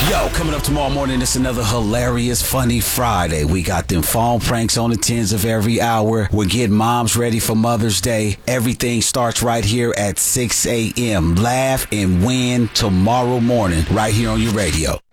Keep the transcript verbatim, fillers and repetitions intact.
Yo, coming up tomorrow morning, it's another hilarious, funny Friday. We got them phone pranks on the tens of every hour. We're getting moms ready for Mother's Day. Everything starts right here at six a.m. Laugh and win tomorrow morning, right here on your radio.